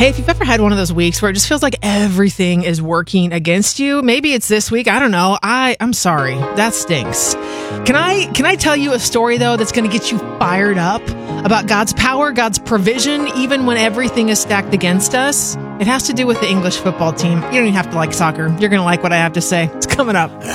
Hey, if you've ever had one of those weeks where it just feels like everything is working against you, maybe it's this week. I don't know. I'm sorry. That stinks. Can I tell you a story, though, that's going to get you fired up about God's power, God's provision, even when everything is stacked against us? It has to do with the English football team. You don't even have to like soccer. You're going to like what I have to say. It's coming up.